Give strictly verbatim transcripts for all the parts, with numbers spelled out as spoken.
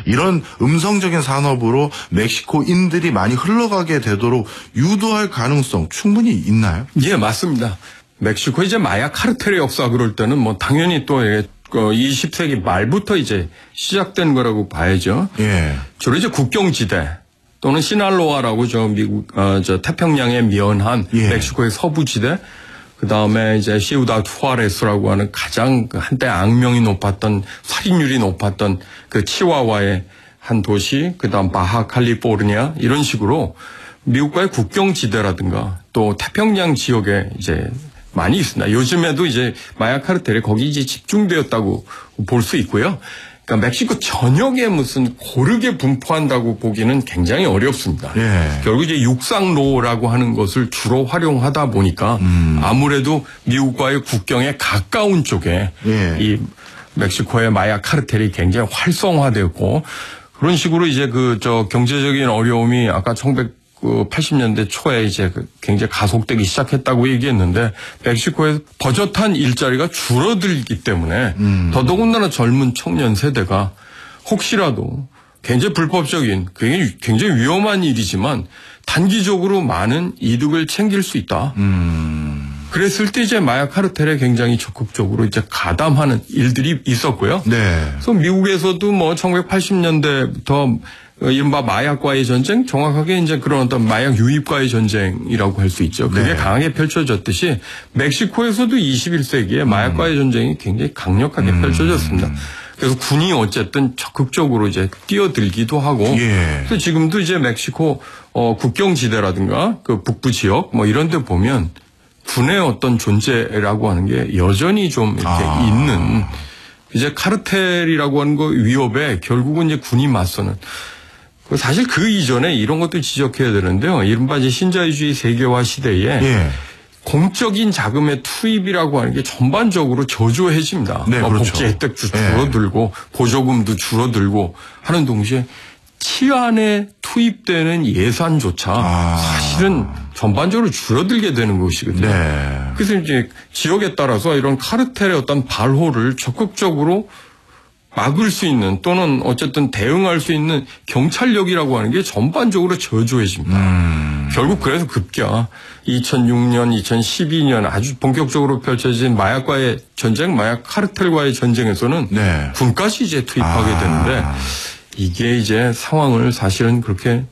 이런 음성적인 산업으로 멕시코인들이 많이 흘러가게 되도록 유도할 가능성 충분히 있나요? 예, 맞습니다. 멕시코 이제 마약 카르텔의 역사 그럴 때는 뭐 당연히 또 이십 세기 말부터 이제 시작된 거라고 봐야죠. 예. 주로 이제 국경지대 또는 시날로아라고 저 미국 어, 저 태평양에 면한 예. 멕시코의 서부지대, 그 다음에 이제 시우다드 후아레스라고 하는 가장 한때 악명이 높았던 살인율이 높았던 그 치와와의 한 도시, 그 다음 바하 칼리포르니아 이런 식으로 미국과의 국경지대라든가 또 태평양 지역에 이제 많이 있습니다. 요즘에도 이제 마약 카르텔이 거기 이제 집중되었다고 볼 수 있고요. 그러니까 멕시코 전역에 무슨 고르게 분포한다고 보기는 굉장히 어렵습니다. 예. 결국 이제 육상로라고 하는 것을 주로 활용하다 보니까 음. 아무래도 미국과의 국경에 가까운 쪽에 예. 이 멕시코의 마약 카르텔이 굉장히 활성화되었고 그런 식으로 이제 그 저 경제적인 어려움이 아까 천구백팔십 년대 초에 이제 굉장히 가속되기 시작했다고 얘기했는데 멕시코의 버젓한 일자리가 줄어들기 때문에 음. 더더군다나 젊은 청년 세대가 혹시라도 굉장히 불법적인 굉장히, 굉장히 위험한 일이지만 단기적으로 많은 이득을 챙길 수 있다. 음. 그랬을 때 이제 마약 카르텔에 굉장히 적극적으로 이제 가담하는 일들이 있었고요. 네. 그래서 미국에서도 뭐 천구백팔십 년대부터 이른바 마약과의 전쟁, 정확하게 이제 그런 어떤 마약 유입과의 전쟁이라고 할 수 있죠. 그게 네. 강하게 펼쳐졌듯이 멕시코에서도 이십일 세기에 음. 마약과의 전쟁이 굉장히 강력하게 음. 펼쳐졌습니다. 그래서 군이 어쨌든 적극적으로 이제 뛰어들기도 하고, 예. 그래서 지금도 이제 멕시코 어, 국경지대라든가 그 북부 지역 뭐 이런 데 보면 군의 어떤 존재라고 하는 게 여전히 좀 이렇게 아. 있는 이제 카르텔이라고 하는 거 위협에 결국은 이제 군이 맞서는 사실 그 이전에 이런 것도 지적해야 되는데요. 이른바 이제 신자유주의 세계화 시대에 예. 공적인 자금의 투입이라고 하는 게 전반적으로 저조해집니다. 네, 그렇죠. 복지 혜택도 줄어들고 예. 보조금도 줄어들고 하는 동시에 치안에 투입되는 예산조차 아. 사실은 전반적으로 줄어들게 되는 것이거든요. 네. 그래서 이제 지역에 따라서 이런 카르텔의 어떤 발호를 적극적으로 막을 수 있는 또는 어쨌든 대응할 수 있는 경찰력이라고 하는 게 전반적으로 저조해집니다. 음. 결국 그래서 급기야 이천육 년, 이천십이 년 아주 본격적으로 펼쳐진 마약과의 전쟁, 마약 카르텔과의 전쟁에서는 네. 군까지 이제 투입하게 아. 되는데 이게 이제 상황을 사실은 그렇게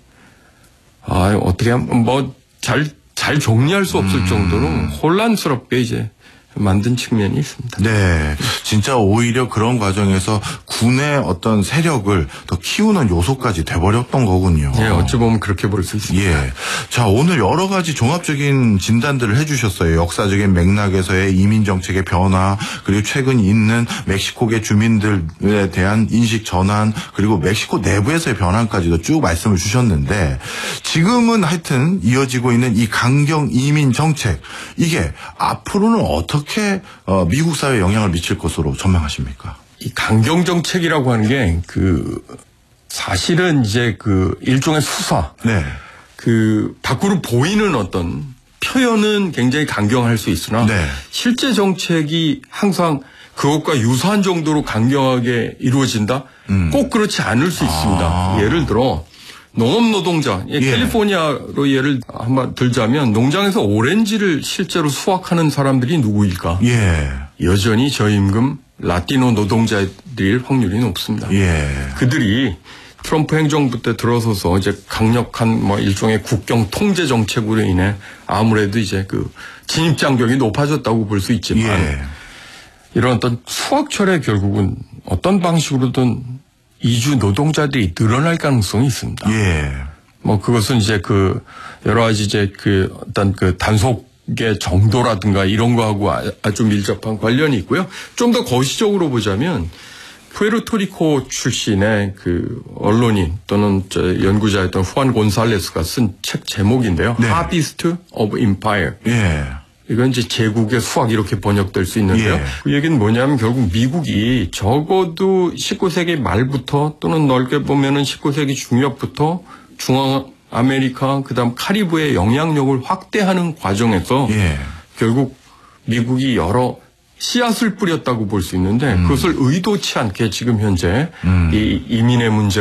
아 어떻게 하면 뭐 잘 잘 정리할 수 없을 음. 정도로 혼란스럽게 이제 만든 측면이 있습니다. 네. 진짜 오히려 그런 과정에서 군의 어떤 세력을 더 키우는 요소까지 돼버렸던 거군요. 네, 어찌 보면 그렇게 볼 수 있습니다. 예. 자, 오늘 여러 가지 종합적인 진단들을 해주셨어요. 역사적인 맥락에서의 이민 정책의 변화, 그리고 최근 있는 멕시코계 주민들에 대한 인식 전환, 그리고 멕시코 내부에서의 변화까지도 쭉 말씀을 주셨는데, 지금은 하여튼 이어지고 있는 이 강경 이민 정책, 이게 앞으로는 어떻게 어떻게 어, 미국 사회에 영향을 미칠 것으로 전망하십니까? 이 강경 정책이라고 하는 게 그 사실은 이제 그 일종의 수사, 네. 그 밖으로 보이는 어떤 표현은 굉장히 강경할 수 있으나 네. 실제 정책이 항상 그것과 유사한 정도로 강경하게 이루어진다? 음. 꼭 그렇지 않을 수 있습니다. 아. 예를 들어. 농업 노동자, 예. 캘리포니아로 예를 한번 들자면 농장에서 오렌지를 실제로 수확하는 사람들이 누구일까? 예. 여전히 저임금 라티노 노동자들일 확률이 높습니다. 예. 그들이 트럼프 행정부 때 들어서서 이제 강력한 뭐 일종의 국경 통제 정책으로 인해 아무래도 이제 그 진입 장벽이 높아졌다고 볼 수 있지만 예. 이런 어떤 수확철에 결국은 어떤 방식으로든 이주 노동자들이 늘어날 가능성이 있습니다. 예. 뭐 그것은 이제 그 여러 가지 이제 그 어떤 그 단속의 정도라든가 이런 거하고 아주 밀접한 관련이 있고요. 좀 더 거시적으로 보자면 푸에르토리코 출신의 그 언론인 또는 저 연구자였던 후안 곤살레스가 쓴 책 제목인데요. 네. Harvest of Empire. 예. 이건 이제 제국의 수확 이렇게 번역될 수 있는데요. 예. 그 얘기는 뭐냐면 결국 미국이 적어도 십구 세기 말부터 또는 넓게 보면은 십구 세기 중엽부터 중앙 아메리카 그다음 카리브의 영향력을 확대하는 과정에서 예. 결국 미국이 여러 씨앗을 뿌렸다고 볼 수 있는데 음. 그것을 의도치 않게 지금 현재 음. 이 이민의 문제